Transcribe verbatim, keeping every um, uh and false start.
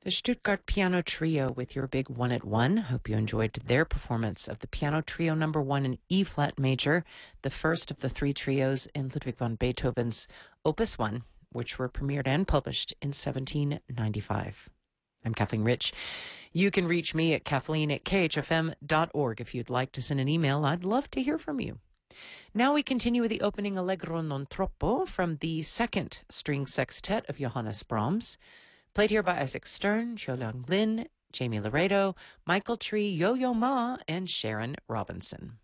The Stuttgart Piano Trio with your big one at one. Hope you enjoyed their performance of the Piano Trio number one in E-flat major, the first of the three trios in Ludwig van Beethoven's Opus one, which were premiered and published in seventeen ninety-five. I'm Kathleen Rich. You can reach me at Kathleen at K H F M dot org if you'd like to send an email. I'd love to hear from you. Now we continue with the opening Allegro non troppo from the second string sextet of Johannes Brahms, played here by Isaac Stern, Xiaoliang Lin, Jamie Laredo, Michael Tree, Yo-Yo Ma, and Sharon Robinson.